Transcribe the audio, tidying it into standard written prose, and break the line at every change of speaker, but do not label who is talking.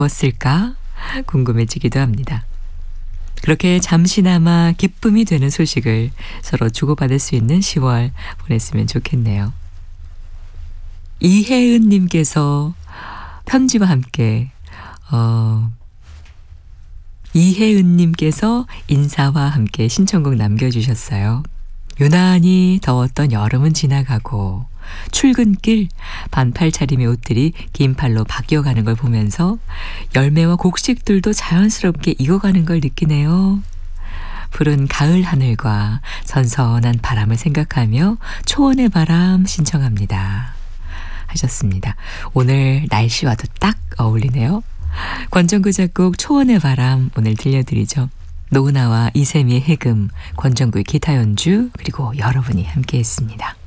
무엇일까 궁금해지기도 합니다. 그렇게 잠시나마 기쁨이 되는 소식을 서로 주고받을 수 있는 10월 보냈으면 좋겠네요. 이혜은님께서 편지와 함께 이혜은님께서 인사와 함께 신청곡 남겨주셨어요. 유난히 더웠던 여름은 지나가고 출근길 반팔 차림의 옷들이 긴 팔로 바뀌어가는 걸 보면서 열매와 곡식들도 자연스럽게 익어가는 걸 느끼네요. 푸른 가을 하늘과 선선한 바람을 생각하며 초원의 바람 신청합니다. 하셨습니다. 오늘 날씨와도 딱 어울리네요. 권정구 작곡 초원의 바람 오늘 들려드리죠. 노은아와 이세미의 해금, 권정구의 기타 연주 그리고 여러분이 함께했습니다.